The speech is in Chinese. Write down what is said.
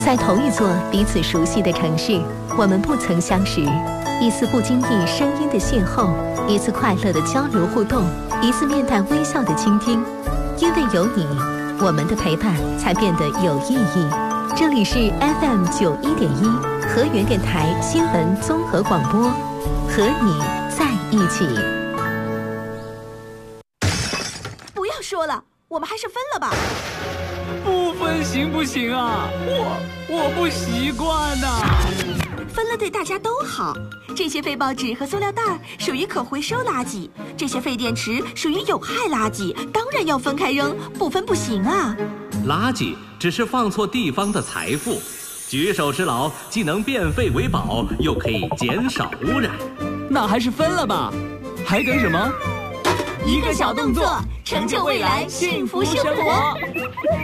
在同一座彼此熟悉的城市，我们不曾相识。一次不经意声音的邂逅，一次快乐的交流互动，一次面带微笑的倾听。因为有你，我们的陪伴才变得有意义。这里是 FM91.1河源电台新闻综合广播，和你在一起。 不要说了，我们还是分了吧。 不分行不行啊？我不习惯呐。 分了对大家都好。这些废报纸和塑料袋属于可回收垃圾，这些废电池属于有害垃圾，当然要分开扔，不分不行啊。 垃圾只是放错地方的财富，举手之劳既能变废为宝，又可以减少污染。 那还是分了吧，还等什么？ 一个小动作，成就未来幸福生活。